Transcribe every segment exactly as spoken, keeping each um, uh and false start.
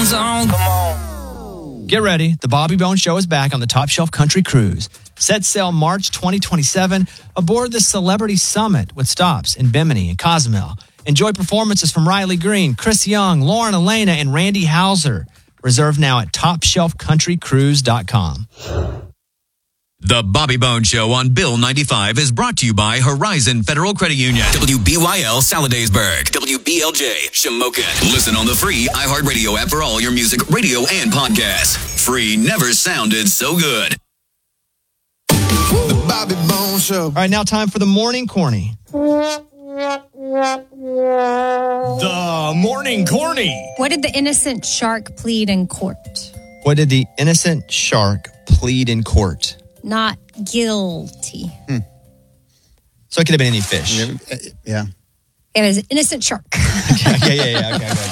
headphones on. Come on. Get ready. The Bobby Bones Show is back on the Top Shelf Country Cruise. Set sail March twenty twenty-seven aboard the Celebrity Summit with stops in Bimini and Cozumel. Enjoy performances from Riley Green, Chris Young, Lauren Elena, and Randy Hauser. Reserve now at top shelf country cruise dot com. The Bobby Bones Show on Bill ninety-five is brought to you by Horizon Federal Credit Union. W B Y L Saladaysburg. W B L J Shamokin. Listen on the free iHeartRadio app for all your music, radio, and podcasts. Free never sounded so good. The Bobby Bones Show. All right, now time for the Morning Corny. The Morning Corny. What did the innocent shark plead in court? What did the innocent shark plead in court? Not guilty. Hmm. So it could have been any fish. Yeah. It was an innocent shark. yeah, yeah, yeah. Okay, okay.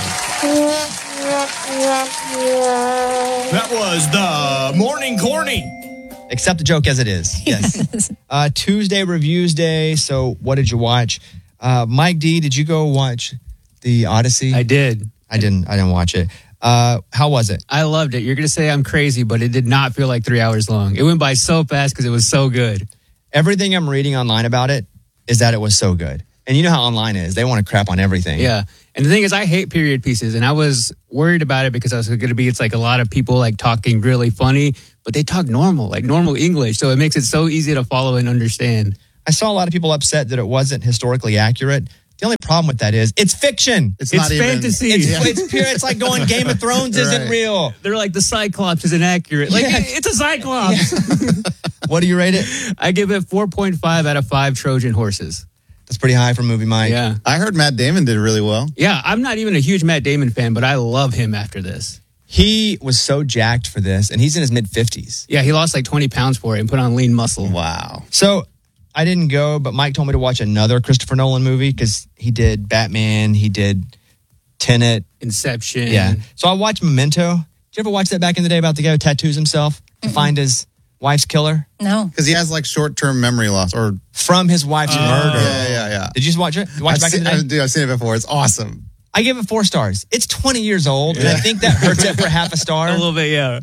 That was the Morning Corny. Accept the joke as it is. Yes. uh, Tuesday Reviews Day. So what did you watch? Uh, Mike D, did you go watch The Odyssey? I did. I didn't. I didn't watch it. Uh, how was it? I loved it. You're going to say I'm crazy, but it did not feel like three hours long. It went by so fast because it was so good. Everything I'm reading online about it is that it was so good. And you know how online is. They want to crap on everything. Yeah. And the thing is, I hate period pieces. And I was worried about it because I was going to be, it's like a lot of people like talking really funny, but they talk normal, like normal English. So it makes it so easy to follow and understand. I saw a lot of people upset that it wasn't historically accurate. The only problem with that is it's fiction. It's, it's not fantasy. Even, it's, yeah. it's pure. It's like going Game of Thrones isn't right. real. They're like the Cyclops isn't accurate. Like yeah. it's a Cyclops. Yeah. What do you rate it? I give it four point five out of five Trojan horses. That's pretty high for movie, Mike. Yeah. I heard Matt Damon did really well. Yeah, I'm not even a huge Matt Damon fan, but I love him after this. He was so jacked for this, and he's in his mid-fifties. Yeah, he lost like twenty pounds for it and put on lean muscle. Wow. So I didn't go, but Mike told me to watch another Christopher Nolan movie because he did Batman, he did Tenet. Inception. Yeah. So I watched Memento. Did you ever watch that back in the day about the guy who tattoos himself to mm-hmm. find his wife's killer? No. Because he has like short-term memory loss or from his wife's uh, murder. Yeah, yeah, yeah. Did you just watch it? Did you watch I've it back seen, in the day? I, dude, I've seen it before. It's awesome. I give it four stars. It's twenty years old, yeah. and I think that hurts it for half a star. A little bit, yeah.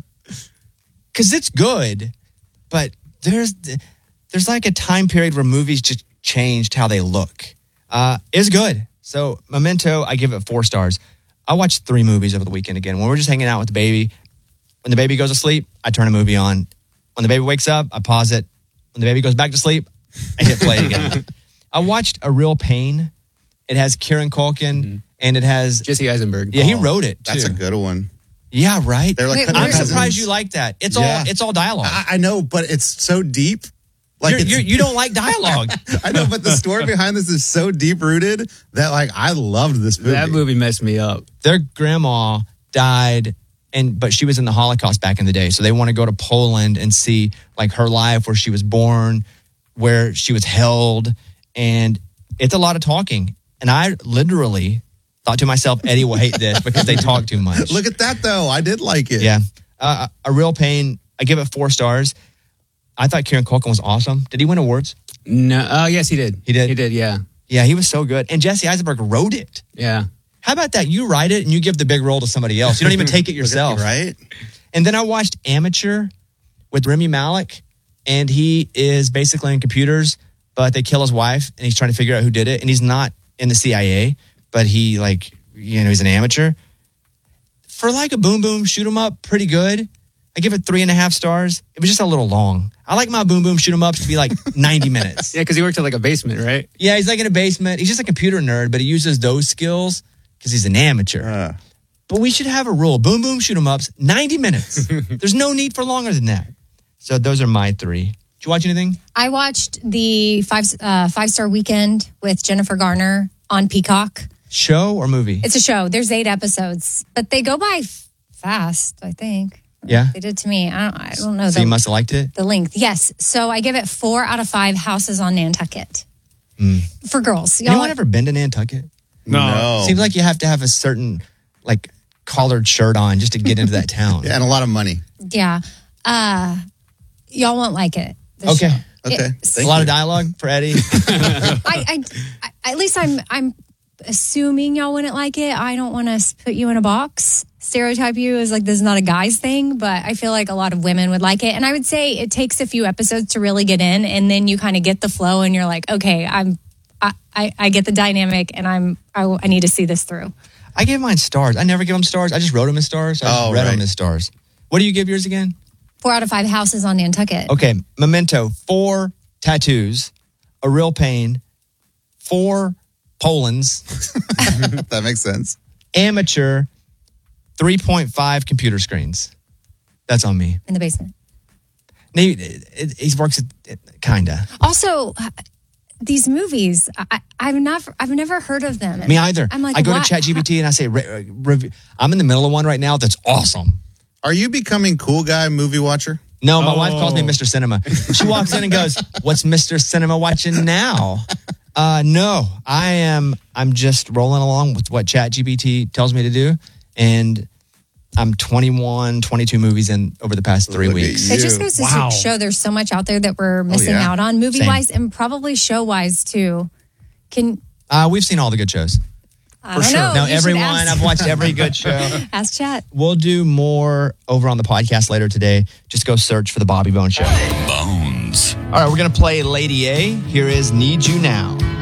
Because it's good, but there's there's like a time period where movies just changed how they look. Uh, it's good. So Memento, I give it four stars. I watched three movies over the weekend again. When we're just hanging out with the baby, when the baby goes to sleep, I turn a movie on. When the baby wakes up, I pause it. When the baby goes back to sleep, I hit play again. I watched A Real Pain. It has Kieran Culkin, mm-hmm. and it has Jesse Eisenberg. Yeah, he wrote it, too. That's a good one. Yeah, right? They're like I'm cousins. surprised you like that. It's yeah. all it's all dialogue. I, I know, but it's so deep. Like you're, you're, you don't like dialogue. I know, but the story behind this is so deep-rooted that, like, I loved this movie. That movie messed me up. Their grandma died, and but she was in the Holocaust back in the day, so they want to go to Poland and see, like, her life, where she was born, where she was held, and it's a lot of talking. And I literally thought to myself, Eddie will hate this because they talk too much. Look at that, though. I did like it. Yeah. Uh, A Real Pain, I give it four stars. I thought Kieran Culkin was awesome. Did he win awards? No. Oh, yes, he did. He did? He did, yeah. Yeah, he was so good. And Jesse Eisenberg wrote it. Yeah. How about that? You write it and you give the big role to somebody else. You don't even take it yourself. Right? And then I watched Amateur with Rami Malek, and he is basically in computers, but they kill his wife, and he's trying to figure out who did it. And he's not in the C I A, but he, like, you know, he's an amateur. For like a boom boom shoot 'em up, pretty good. I give it three and a half stars. It was just a little long. I like my boom boom shoot 'em ups to be like ninety minutes. Yeah, because he worked in like a basement, right? Yeah, he's like in a basement. He's just a computer nerd, but he uses those skills because he's an amateur. Uh. But we should have a rule. Boom boom shoot 'em ups, ninety minutes. There's no need for longer than that. So those are my three. Did you watch anything? I watched the five uh, five star weekend with Jennifer Garner on Peacock. Show or movie? It's a show. There's eight episodes, but they go by f- fast, I think. Yeah. They did to me. I don't, I don't know. So the, you must have liked it? The length. Yes. So I give it four out of five houses on Nantucket. Mm. For girls. Y'all Anyone like, ever been to Nantucket? No. no. Seems like you have to have a certain, like, collared shirt on just to get into that town. Yeah, and a lot of money. Yeah. Uh, y'all won't like it. Okay. Show. Okay. It, a lot you. of dialogue for Eddie. I, I, I, at least I'm, I'm assuming y'all wouldn't like it. I don't want to put you in a box. stereotype you as like this is not a guy's thing, but I feel like a lot of women would like it. And I would say it takes a few episodes to really get in, and then you kind of get the flow, and you're like, okay, I'm, I, I, I get the dynamic, and I'm, I, I need to see this through. I give mine stars. I never give them stars. I just wrote them as stars. I just Oh, read right. them as stars. What do you give yours again? Four out of five houses on Nantucket. Okay, Memento, four tattoos, a real pain, four Polands, That makes sense. amateur, three point five computer screens. That's on me. In the basement. He, he works at, kinda. Also, these movies, I, I've never, I've never heard of them. Me either. I'm like, I go what? to ChatGPT and I say, re- review. I'm in the middle of one right now that's awesome. Are you becoming cool guy movie watcher? No, my Oh. wife calls me Mister Cinema. She walks in and goes, "What's Mister Cinema watching now?" Uh, no, I am. I'm just rolling along with what ChatGPT tells me to do, and I'm twenty-one, twenty-two movies in over the past three Look at weeks. you. It just goes to Wow. show there's so much out there that we're missing yeah. out on, movie wise and probably show wise too. Can Uh, we've seen all the good shows. I don't know. Now, You should everyone, ask, I've watched every good show. ask Chat. We'll do more over on the podcast later today. Just go search for the Bobby Bone Show. Bones. All right, we're gonna play Lady A. Here is "Need You Now."